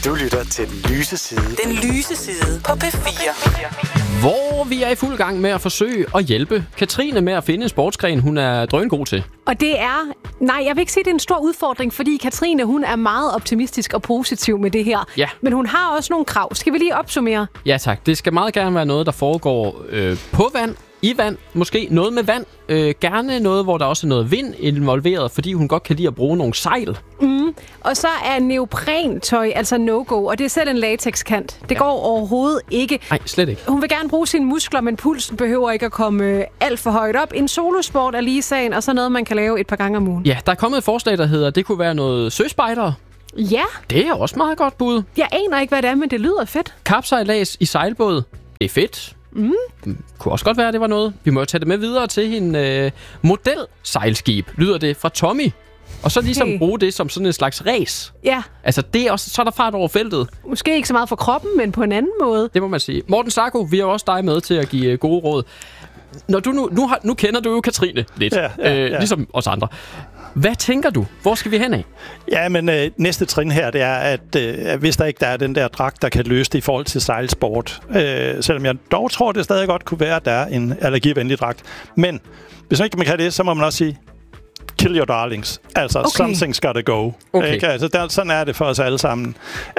Du lytter til Den Lyse Side. Den lyse side på P4. Hvor vi er i fuld gang med at forsøge at hjælpe Katrine med at finde en sportsgren, hun er drøngod til. Og det er... Nej, jeg vil ikke sige, det er en stor udfordring, fordi Katrine, hun er meget optimistisk og positiv med det her. Ja. Men hun har også nogle krav. Skal vi lige opsummere? Ja tak, det skal meget gerne være noget, der foregår på vand, i vand, måske noget med vand. Gerne noget, hvor der også er noget vind involveret, fordi hun godt kan lide at bruge nogle sejl. Og så er neoprentøj altså no-go, og det er selv en latexkant. Det går overhovedet ikke. Nej, slet ikke. Hun vil gerne bruge sine muskler, men pulsen behøver ikke at komme alt for højt op. En solosport er lige sagen, og så noget, man kan lave et par gange om ugen. Ja, der er kommet et forslag, der hedder, det kunne være noget søspejder. Ja, Det er også meget godt bud. jeg aner ikke, hvad det er, men det lyder fedt. Kapsejlads i sejlbåd. Det er fedt. Kunne også godt være, det var noget. Vi må jo tage det med videre til en modelsejlskib, lyder det, fra Tommy. Og så ligesom Okay. bruge det som sådan en slags race. Ja, Altså, det er også, så er der fart over feltet. måske ikke så meget for kroppen, men på en anden måde. Det må man sige. Morten Sarko, vi har også dig med til at give gode råd. Når du nu kender du jo Katrine lidt, Ja. ligesom os andre. Hvad tænker du? Hvor skal vi hen af? Ja, men næste trin her, det er, at hvis der ikke er den der dragt, der kan løse det i forhold til sejlsport, selvom jeg dog tror, det stadig godt kunne være, at der er en allergivenlig dragt. Men hvis man ikke kan det, så må man også sige, kill your darlings. Altså, Okay. something's gotta go. Okay. Ikke? Altså, sådan er det for os alle sammen.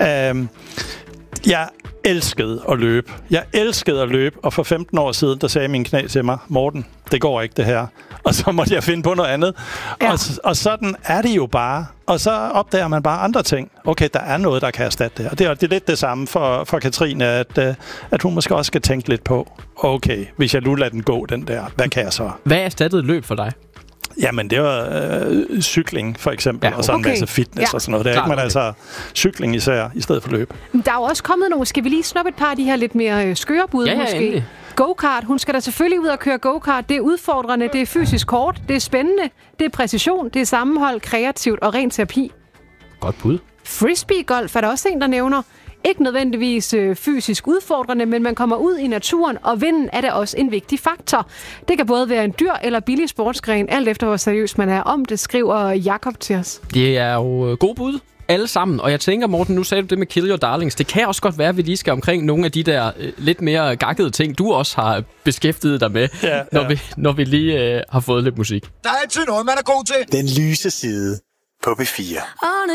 Jeg elskede at løbe. Og for 15 år siden, der sagde min knæ til mig, Morten, det går ikke det her. Og så måtte jeg finde på noget andet. Ja. Og sådan er det jo bare. Og så opdager man bare andre ting. Okay, der er noget, der kan erstatte det. Og det er lidt det samme for Katrine, at hun måske også skal tænke lidt på, okay, hvis jeg nu lader den gå, den der, hvad kan jeg så? Hvad er erstattet et løb for dig? Jamen, det var cykling, for eksempel, Ja, og så en okay. masse fitness Ja. og sådan noget. Det er Klart, ikke, men okay. altså cykling især, i stedet for løb. Der er jo også kommet nogle, skal vi lige snuppe et par af de her lidt mere skørebud Ja, måske? endelig. Go-kart, hun skal da selvfølgelig ud og køre go-kart. Det er udfordrende, det er fysisk hårdt, det er spændende, det er præcision, det er sammenhold, kreativt og ren terapi. Godt bud. Frisbee-golf er der også en, der nævner. Ikke nødvendigvis fysisk udfordrende, men man kommer ud i naturen, og vinden er da også en vigtig faktor. Det kan både være en dyr eller billig sportsgren, alt efter hvor seriøs man er om det, skriver Jakob til os. Det er jo gode bud. Alle sammen. Og jeg tænker, Morten, nu sagde du det med kill your darlings. Det kan også godt være, at vi lige skal omkring nogle af de der lidt mere gakkede ting, du også har beskæftiget dig med, når vi lige har fået lidt musik. Der er altid noget, man er god til. Den Lyse Side på P4. On a